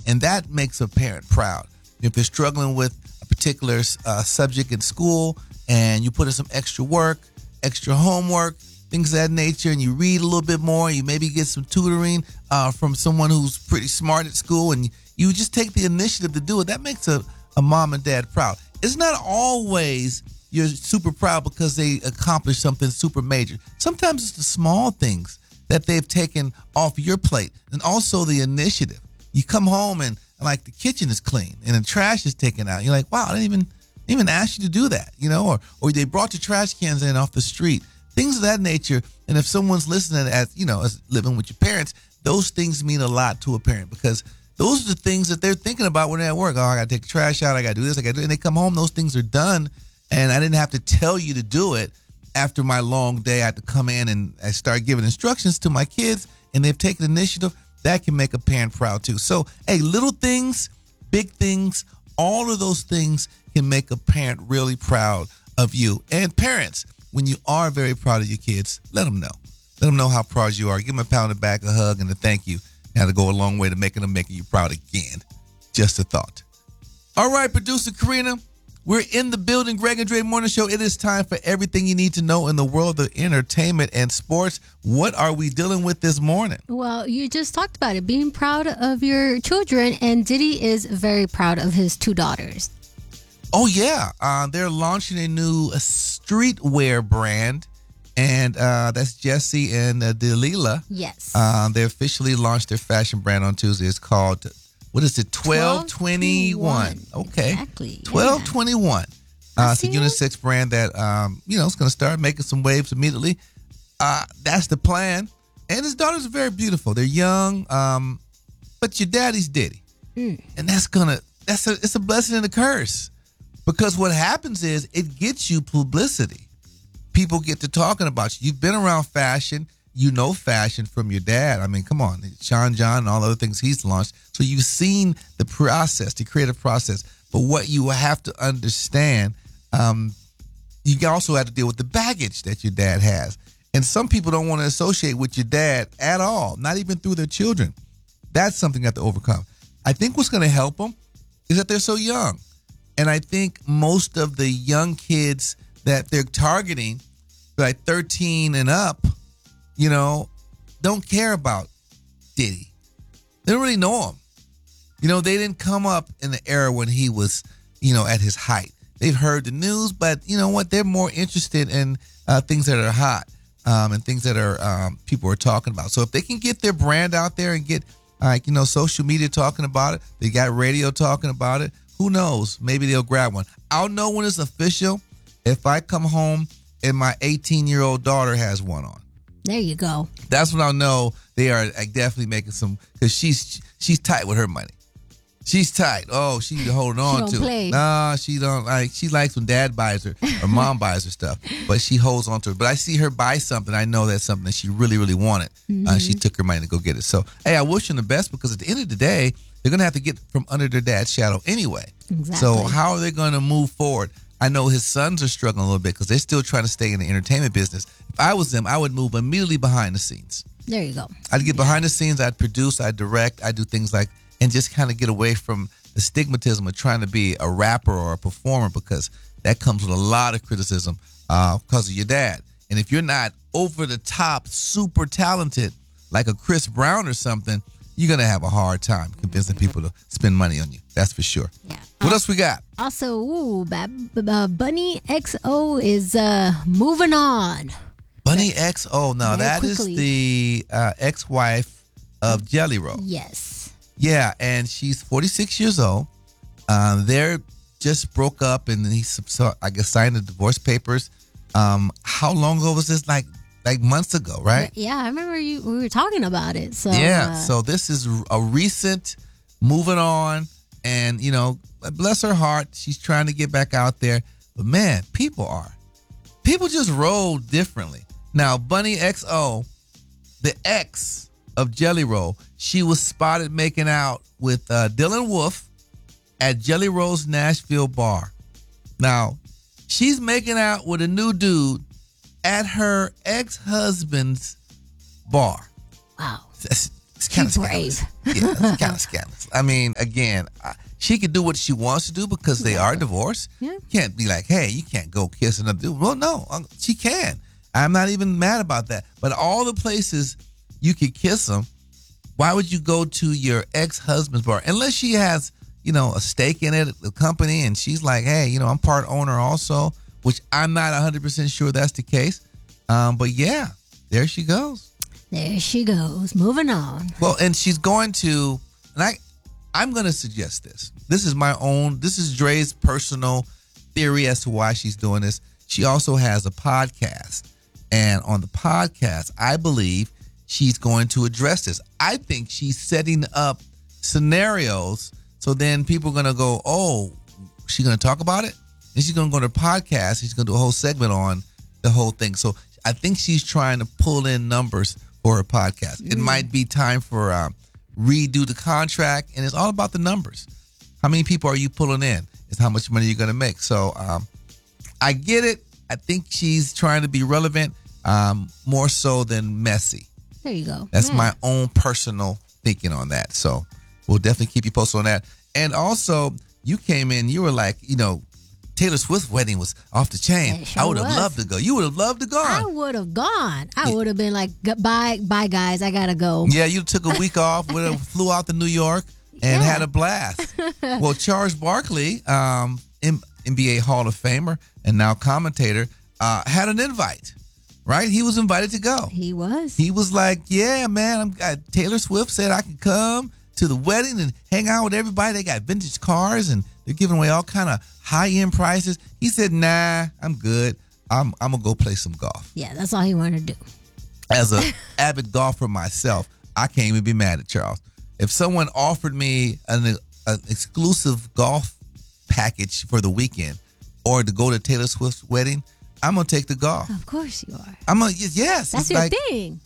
And that makes a parent proud. If they're struggling with a particular subject in school and you put in some extra work, extra homework, things of that nature, and you read a little bit more, you maybe get some tutoring from someone who's pretty smart at school, and you just take the initiative to do it, that makes a mom and dad proud. It's not always you're super proud because they accomplished something super major. Sometimes it's the small things that they've taken off your plate, and also the initiative. You come home and like the kitchen is clean and the trash is taken out. You're like, wow, I didn't even ask you to do that, or they brought the trash cans in off the street, things of that nature. And if someone's listening as living with your parents, those things mean a lot to a parent because those are the things that they're thinking about when they're at work. Oh, I got to take the trash out. I got to do this. I got to do it. And they come home, those things are done. And I didn't have to tell you to do it. After my long day, I had to come in and I start giving instructions to my kids, and they've taken initiative. That can make a parent proud too. So, hey, little things, big things, all of those things can make a parent really proud of you. And parents, when you are very proud of your kids, let them know. Let them know how proud you are. Give them a pat on the back, a hug, and a thank you. Now to go a long way to making you proud again. Just a thought. All right, producer Karina, we're in the building. Greg and Dre Morning Show. It is time for everything you need to know in the world of entertainment and sports. What are we dealing with this morning? Well, you just talked about it, being proud of your children, and Diddy is very proud of his two daughters. Oh, yeah. They're launching a new streetwear brand, and that's Jessie and Delilah. Yes. They officially launched their fashion brand on Tuesday. It's called... What is it? 1221. Okay. Exactly. 1221. It's a unisex brand that, it's going to start making some waves immediately. That's the plan. And his daughters are very beautiful. They're young, but your daddy's Diddy. And it's a blessing and a curse. Because what happens is it gets you publicity. People get to talking about you. You've been around fashion. You know fashion from your dad. I mean, come on, Sean John and all the other things he's launched. So you've seen the process, the creative process. But what you have to understand, you also have to deal with the baggage that your dad has. And some people don't want to associate with your dad at all, not even through their children. That's something you have to overcome. I think what's going to help them is that they're so young. And I think most of the young kids that they're targeting, like 13 and up, don't care about Diddy. They don't really know him. They didn't come up in the era when he was, at his height. They've heard the news, but you know what? They're more interested in things that are hot and things that are people are talking about. So if they can get their brand out there and get, social media talking about it, they got radio talking about it, who knows? Maybe they'll grab one. I'll know when it's official if I come home and my 18-year-old daughter has one on. There you go. That's when I'll know they are definitely making some, because she's tight with her money. She's tight. Oh, she's holding on to it. Nah, she don't like. She likes when dad buys her or mom buys her stuff, but she holds on to it. But I see her buy something, I know that's something that she really, really wanted. She took her money to go get it. So, hey, I wish them the best because at the end of the day, they're gonna have to get from under their dad's shadow anyway. Exactly. So how are they gonna move forward? I know his sons are struggling a little bit because they're still trying to stay in the entertainment business. If I was them, I would move immediately behind the scenes. There you go. I'd get behind the scenes. I'd produce. I'd direct. I'd do things like, and just kind of get away from the stigmatism of trying to be a rapper or a performer, because that comes with a lot of criticism because of your dad. And if you're not over the top, super talented, like a Chris Brown or something, you're going to have a hard time convincing people to spend money on you. That's for sure. Yeah. What else we got? Also, Bunny XO is moving on. Bunny XO. Now, that quickly. is the ex-wife of Jelly Roll. Yes. Yeah, and she's 46 years old. They're just broke up, and he, I guess, signed the divorce papers. How long ago was this? Like months ago, right? Yeah, I remember we were talking about it. So yeah, so this is a recent moving on, and bless her heart, she's trying to get back out there. But man, people just roll differently. Now, Bunny XO, the ex of Jelly Roll, she was spotted making out with Dylan Wolf at Jelly Roll's Nashville bar. Now, she's making out with a new dude at her ex-husband's bar. Wow. It's kind of She's scandalous. brave. Yeah, it's kind of scandalous. I mean, again, she can do what she wants to do because they are divorced. Yeah. You can't be like, hey, you can't go kiss another dude. Well, no, she can. I'm not even mad about that. But all the places you could kiss them, why would you go to your ex-husband's bar? Unless she has, a stake in it, the company, and she's like, hey, I'm part owner also, which I'm not 100% sure that's the case. But yeah, there she goes. There she goes. Moving on. Well, and she's going to, and I'm going to suggest this. This is Dre's personal theory as to why she's doing this. She also has a podcast. And on the podcast, I believe she's going to address this. I think she's setting up scenarios so then people are going to go, oh, she's going to talk about it? Then she's going to go to the podcast. She's going to do a whole segment on the whole thing. So I think she's trying to pull in numbers for her podcast. It might be time for redo the contract, and it's all about the numbers. How many people are you pulling in? It's how much money you're going to make. So I get it. I think she's trying to be relevant more so than messy. There you go. That's my own personal thinking on that. So we'll definitely keep you posted on that. And also, you came in, you were like, Taylor Swift's wedding was off the chain. It sure I would have was. loved to go. You would have loved to go. I would have gone. I would have been like, bye, guys. I got to go. Yeah, you took a week off, flew out to New York, and had a blast. Well, Charles Barkley, NBA Hall of Famer and now commentator, had an invite, right? He was invited to go. He was. He was like, yeah, man, Taylor Swift said I could come to the wedding and hang out with everybody. They got vintage cars, and they're giving away all kind of high-end prices. He said, nah, I'm good. I'm going to go play some golf. Yeah, that's all he wanted to do. As an avid golfer myself, I can't even be mad at Charles. If someone offered me an exclusive golf package for the weekend or to go to Taylor Swift's wedding, I'm going to take the golf. Of course you are. Yes. That's your thing.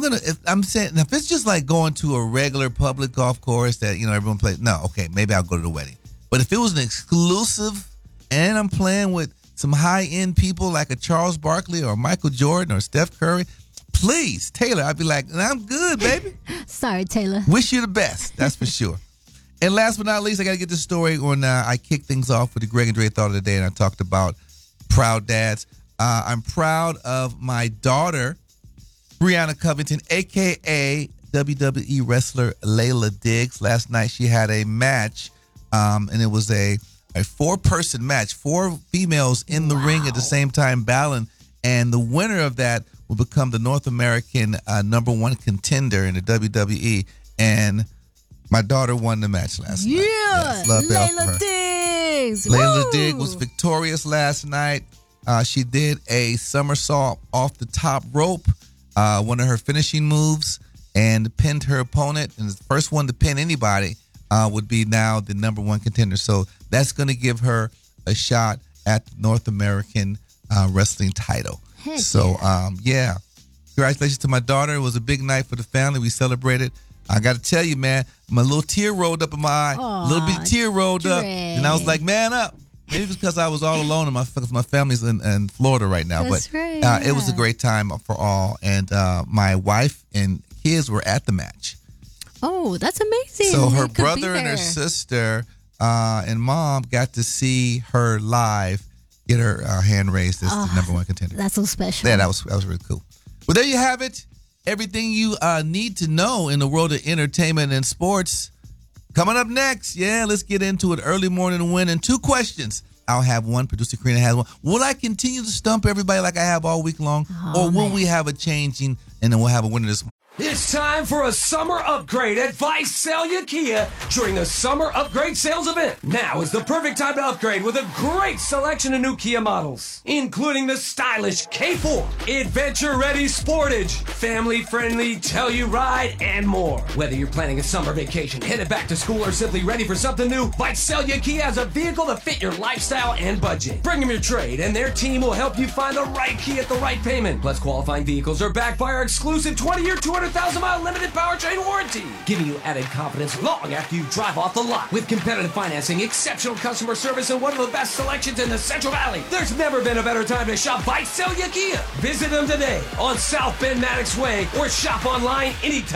I'm saying, if it's just like going to a regular public golf course that, everyone plays, no, okay, maybe I'll go to the wedding. But if it was an exclusive and I'm playing with some high-end people like a Charles Barkley or Michael Jordan or Steph Curry, please, Taylor, I'd be like, I'm good, baby. Sorry, Taylor. Wish you the best, that's for sure. And last but not least, I got to get this story when I kicked things off with the Greg and Dre Thought of the Day, and I talked about proud dads. I'm proud of my daughter, Brianna Covington, a.k.a. WWE wrestler Layla Diggs. Last night she had a match, and it was a four-person match, 4 females in the ring at the same time battling, and the winner of that will become the North American #1 contender in the WWE, and my daughter won the match last night. Yes, love that for her. Layla Diggs. Layla Diggs was victorious last night. She did a somersault off the top rope, one of her finishing moves, and pinned her opponent. And the first one to pin anybody would be now the #1 contender. So that's going to give her a shot at the North American wrestling title. Heck So, yeah. Congratulations to my daughter. It was a big night for the family. We celebrated. I got to tell you, man, my little tear rolled up in my eye. Aw, A little bit of tear rolled up. Dre. And I was like, man up. Maybe it's because I was all alone and my family's in Florida right now. That's but right, it was a great time for all. And my wife and kids were at the match. Oh, that's amazing. So her They could be brother and her there. sister and mom got to see her live get her hand raised as the #1 contender. That's so special. Yeah, that was really cool. Well, there you have it. Everything you need to know in the world of entertainment and sports. Coming up next, let's get into it. Early morning win and 2 questions. I'll have one. Producer Karina has one. Will I continue to stump everybody like I have all week long? Or will we have a changing and then we'll have a winner this morning? It's time for a summer upgrade at Visalia Kia during the Summer Upgrade Sales event. Now is the perfect time to upgrade with a great selection of new Kia models, including the stylish K4, adventure-ready Sportage, family-friendly Telluride, and more. Whether you're planning a summer vacation, headed back to school, or simply ready for something new, Visalia Kia has a vehicle to fit your lifestyle and budget. Bring them your trade, and their team will help you find the right Kia at the right payment. Plus, qualifying vehicles are backed by our exclusive 20-year, 200,000-mile limited powertrain warranty, giving you added confidence long after you drive off the lot. With competitive financing, exceptional customer service, and one of the best selections in the Central Valley, there's never been a better time to shop Visalia Kia. Visit them today on South Bend Maddox Way or shop online anytime.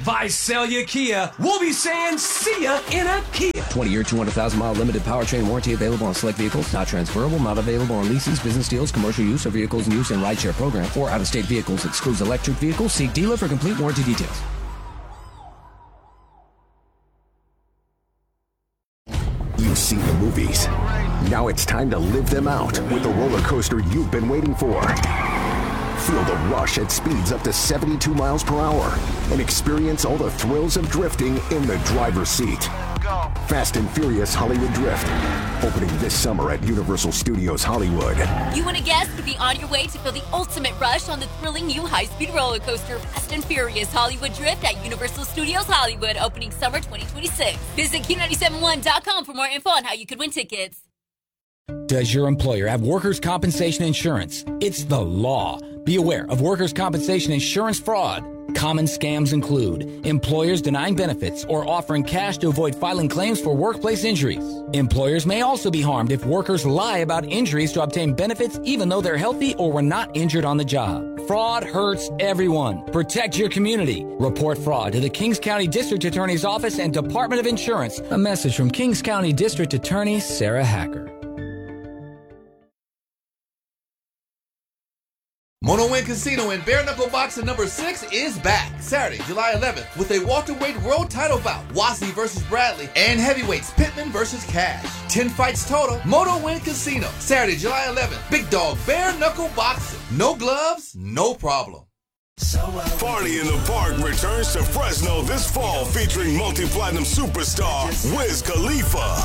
Visalia Kia. We'll be saying see ya in a Kia. 20-year, 200,000-mile limited powertrain warranty available on select vehicles. Not transferable, not available on leases, business deals, commercial use, or vehicles in use in rideshare program. Or out-of-state vehicles. Excludes electric vehicles. See dealer for complete warranty details. You've seen the movies. Now it's time to live them out with the roller coaster you've been waiting for. Feel the rush at speeds up to 72 miles per hour and experience all the thrills of drifting in the driver's seat. Fast and Furious Hollywood Drift, opening this summer at Universal Studios Hollywood. You and a guest could be on your way to feel the ultimate rush on the thrilling new high-speed roller coaster Fast and Furious Hollywood Drift at Universal Studios Hollywood, opening summer 2026. Visit Q971.com for more info on how you could win tickets. Does your employer have workers' compensation insurance? It's the law. Be aware of workers' compensation insurance fraud. Common scams include employers denying benefits or offering cash to avoid filing claims for workplace injuries. Employers may also be harmed if workers lie about injuries to obtain benefits even though they're healthy or were not injured on the job. Fraud hurts everyone. Protect your community. Report fraud to the Kings County District Attorney's Office and Department of Insurance. A message from Kings County District Attorney Sarah Hacker. Moto Win Casino in Bare Knuckle Boxing number 6 is back Saturday, July 11th with a welterweight world title bout, Wasi versus Bradley, and heavyweights Pittman versus Cash. 10 fights total. Moto Win Casino, Saturday, July 11th. Big Dog Bare Knuckle Boxing. No gloves, no problem. Party in the Park returns to Fresno this fall, featuring multi-platinum superstar Wiz Khalifa.